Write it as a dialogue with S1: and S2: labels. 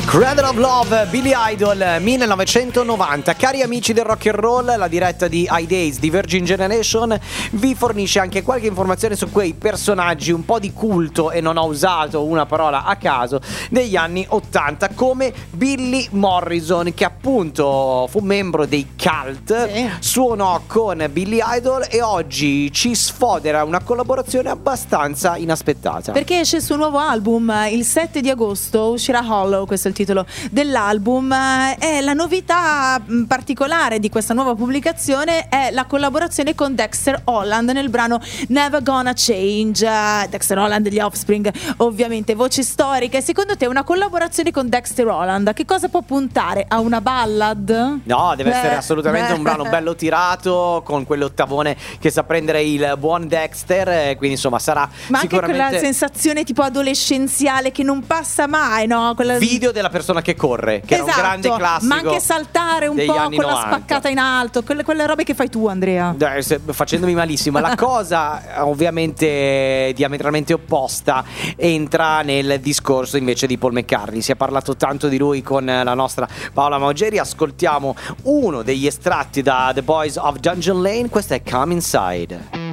S1: Cradle of Love, Billy Idol, 1990. Cari amici del rock and roll, la diretta di I Days di Virgin Generation vi fornisce anche qualche informazione su quei personaggi un po' di culto, e non ho usato una parola a caso, degli anni 80, come Billy Morrison, che appunto fu membro dei Cult, sì, suonò con Billy Idol e oggi ci sfodera una collaborazione abbastanza inaspettata.
S2: Perché esce il suo nuovo album il 7 di agosto, uscirà Hollow, questo è il titolo dell'album. E la novità particolare di questa nuova pubblicazione è la collaborazione con Dexter Holland nel brano Never Gonna Change. Dexter Holland degli Offspring, ovviamente, voci storiche. Secondo te una collaborazione con Dexter Holland a che cosa può puntare? A una ballad?
S1: No, deve essere assolutamente un brano bello tirato, con quell'ottavone che sa prendere il buon Dexter, quindi insomma sarà
S2: ma
S1: sicuramente
S2: anche quella sensazione tipo adolescenziale che non passa mai, no?
S1: Video della persona che corre, che
S2: esatto,
S1: era un grande classico,
S2: ma anche saltare un po' con
S1: 90.
S2: la spaccata in alto, quelle robe che fai tu, Andrea.
S1: Facendomi malissimo. La cosa ovviamente diametralmente opposta entra nel discorso invece di Paul McCartney. Si è parlato tanto di lui con la nostra Paola Maugeri. Ascoltiamo uno degli estratti da The Boys of Dungeon Lane. Questo è Come Inside.